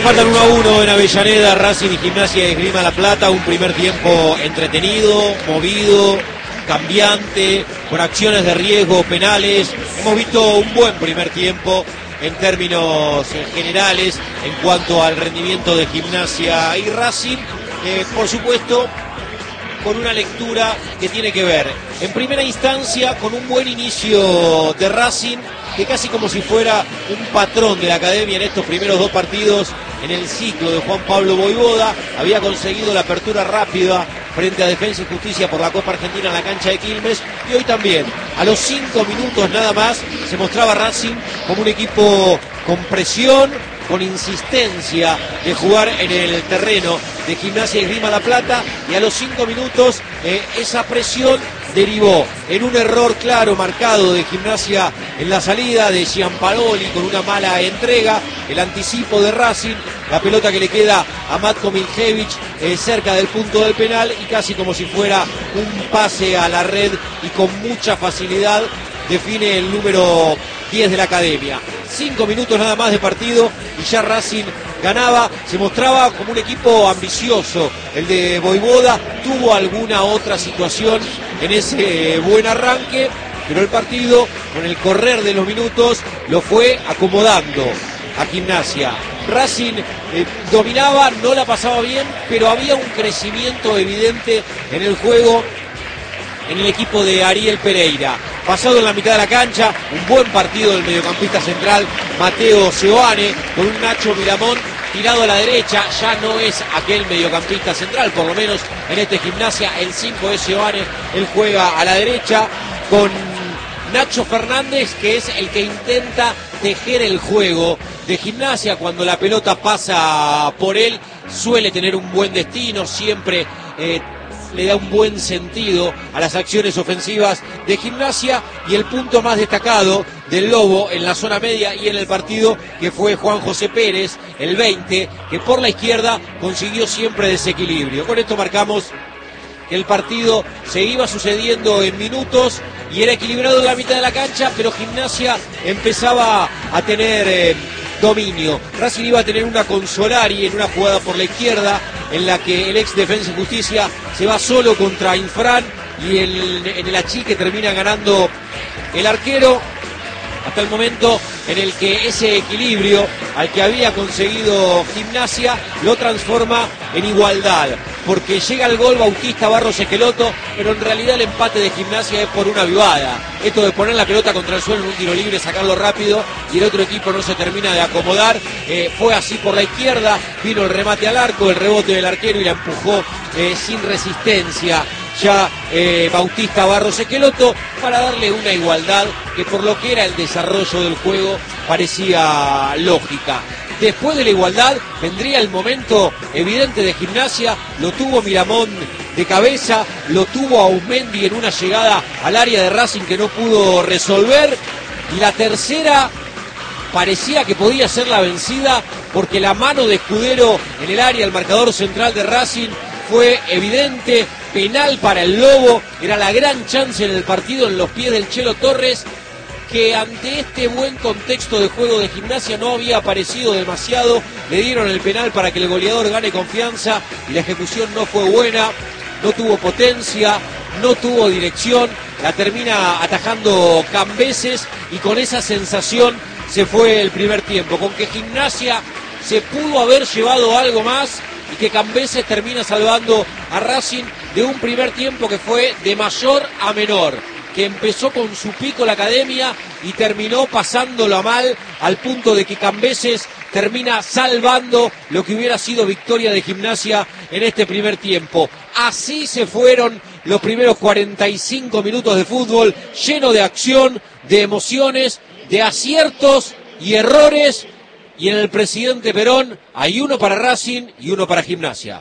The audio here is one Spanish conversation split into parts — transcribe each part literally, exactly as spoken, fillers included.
empatan uno a uno en Avellaneda, Racing y Gimnasia de Esgrima La Plata. Un primer tiempo entretenido, movido, cambiante, con acciones de riesgo, penales. Hemos visto un buen primer tiempo en términos generales en cuanto al rendimiento de Gimnasia y Racing. Eh, por supuesto, con una lectura que tiene que ver, en primera instancia, con un buen inicio de Racing, que casi como si fuera un patrón de la academia en estos primeros dos partidos en el ciclo de Juan Pablo Voivoda, había conseguido la apertura rápida frente a Defensa y Justicia por la Copa Argentina en la cancha de Quilmes, y hoy también, a los cinco minutos nada más, se mostraba Racing como un equipo con presión, con insistencia de jugar en el terreno de Gimnasia y Esgrima La Plata, y a los cinco minutos eh, esa presión derivó en un error claro marcado de Gimnasia en la salida de Gianpaoli con una mala entrega, el anticipo de Racing, la pelota que le queda a Matko Miljevic eh, cerca del punto del penal, y casi como si fuera un pase a la red, y con mucha facilidad define el número diez de la academia. Cinco minutos nada más de partido y ya Racing ganaba, se mostraba como un equipo ambicioso. El de Voivoda tuvo alguna otra situación en ese buen arranque, pero el partido, con el correr de los minutos, lo fue acomodando a Gimnasia. Racing eh, dominaba, no la pasaba bien, pero había un crecimiento evidente en el juego en el equipo de Ariel Pereira. Pasado en la mitad de la cancha, un buen partido del mediocampista central Mateo Seoane, con un Nacho Miramón tirado a la derecha. Ya no es aquel mediocampista central, por lo menos en este Gimnasia, el cinco es Seoane, él juega a la derecha con Nacho Fernández, que es el que intenta tejer el juego de Gimnasia. Cuando la pelota pasa por él, suele tener un buen destino, siempre eh, le da un buen sentido a las acciones ofensivas de Gimnasia, y el punto más destacado del Lobo en la zona media y en el partido, que fue Juan José Pérez, el veinte, que por la izquierda consiguió siempre desequilibrio. Con esto marcamos que el partido se iba sucediendo en minutos y era equilibrado en la mitad de la cancha, pero Gimnasia empezaba a tener eh, dominio. Racing iba a tener una con Solari en una jugada por la izquierda, en la que el ex Defensa y Justicia se va solo contra Infran, y el, en el achique termina ganando el arquero, hasta el momento en el que ese equilibrio al que había conseguido Gimnasia lo transforma en igualdad, porque llega el gol Bautista Barros Esqueloto, pero en realidad el empate de Gimnasia es por una vivada. Esto de poner la pelota contra el suelo en un tiro libre, sacarlo rápido, y el otro equipo no se termina de acomodar. Eh, fue así por la izquierda, vino el remate al arco, el rebote del arquero, y la empujó eh, sin resistencia ya eh, Bautista Barros Esqueloto, para darle una igualdad que, por lo que era el desarrollo del juego, parecía lógica. Después de la igualdad vendría el momento evidente de Gimnasia, lo tuvo Miramón de cabeza, lo tuvo Aumendi en una llegada al área de Racing que no pudo resolver, y la tercera parecía que podía ser la vencida, porque la mano de Escudero en el área, el marcador central de Racing, fue evidente. Penal para el Lobo, era la gran chance en el partido en los pies del Chelo Torres, que ante este buen contexto de juego de Gimnasia no había aparecido demasiado. Le dieron el penal para que el goleador gane confianza, y la ejecución no fue buena, no tuvo potencia, no tuvo dirección, la termina atajando Cambeses, y con esa sensación se fue el primer tiempo, con que Gimnasia se pudo haber llevado algo más, y que Cambeses termina salvando a Racing de un primer tiempo que fue de mayor a menor, que empezó con su pico la academia y terminó pasándola mal, al punto de que Cambeses termina salvando lo que hubiera sido victoria de Gimnasia en este primer tiempo. Así se fueron los primeros cuarenta y cinco minutos de fútbol, lleno de acción, de emociones, de aciertos y errores. Y en el presidente Perón hay uno para Racing y uno para Gimnasia.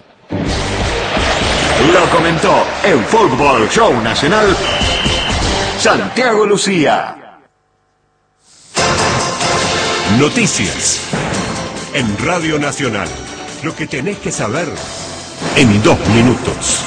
Lo comentó en Fútbol Show Nacional Santiago Lucía. Noticias en Radio Nacional. Lo que tenés que saber en dos minutos.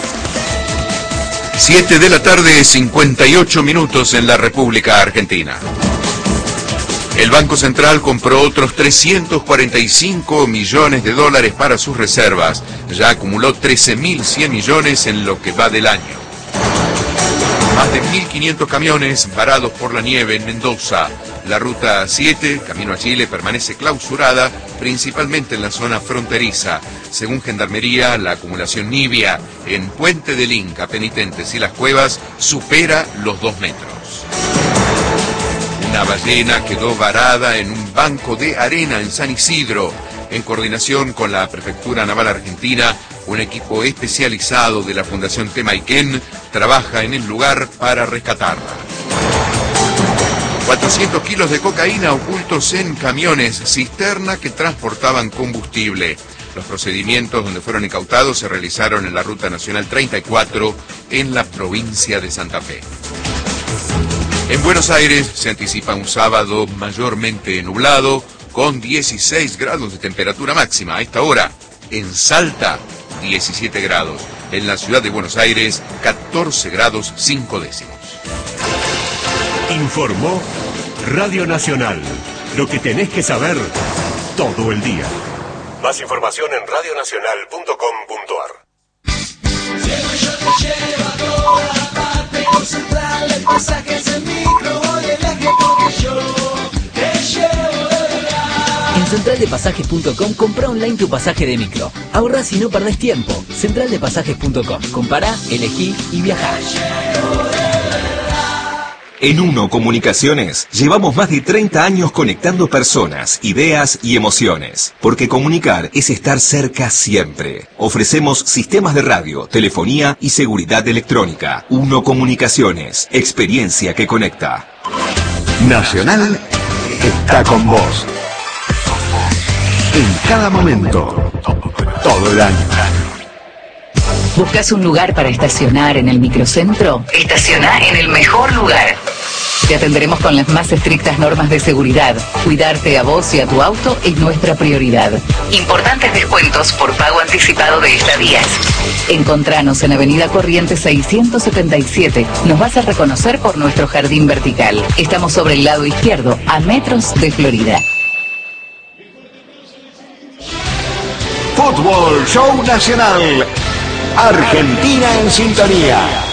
Siete de la tarde, cincuenta y ocho minutos en la República Argentina. El Banco Central compró otros trescientos cuarenta y cinco millones de dólares para sus reservas. Ya acumuló trece mil cien millones en lo que va del año. Más de mil quinientos camiones varados por la nieve en Mendoza. La ruta siete, camino a Chile, permanece clausurada, principalmente en la zona fronteriza. Según Gendarmería, la acumulación nibia en Puente del Inca, Penitentes y Las Cuevas supera los dos metros. Una ballena quedó varada en un banco de arena en San Isidro. En coordinación con la Prefectura Naval Argentina, un equipo especializado de la Fundación Temayquén trabaja en el lugar para rescatarla. cuatrocientos kilos de cocaína ocultos en camiones cisterna que transportaban combustible. Los procedimientos donde fueron incautados se realizaron en la Ruta Nacional treinta y cuatro en la provincia de Santa Fe. En Buenos Aires se anticipa un sábado mayormente nublado con dieciséis grados de temperatura máxima. A esta hora, en Salta, diecisiete grados. En la ciudad de Buenos Aires, catorce grados cinco décimos. Informó Radio Nacional. Lo que tenés que saber todo el día. Más información en radio nacional punto com punto a r. Llego yo te llevo a toda parte, con Central de Pasajes en micro, voy de viaje porque yo te llevo de verdad. En central de pasajes punto com compra online tu pasaje de micro. Ahorrás y no perdés tiempo. central de pasajes punto com. Compará, elegí y viajá. En Uno Comunicaciones llevamos más de treinta años conectando personas, ideas y emociones. Porque comunicar es estar cerca siempre. Ofrecemos sistemas de radio, telefonía y seguridad electrónica. Uno Comunicaciones, experiencia que conecta. Nacional está con vos. En cada momento, todo el año. ¿Buscas un lugar para estacionar en el microcentro? Estaciona en el mejor lugar. Te atenderemos con las más estrictas normas de seguridad. Cuidarte a vos y a tu auto es nuestra prioridad. Importantes descuentos por pago anticipado de estadías. Encontranos en Avenida Corrientes seiscientos setenta y siete. Nos vas a reconocer por nuestro jardín vertical. Estamos sobre el lado izquierdo, a metros de Florida. Fútbol Show Nacional. Argentina en sintonía.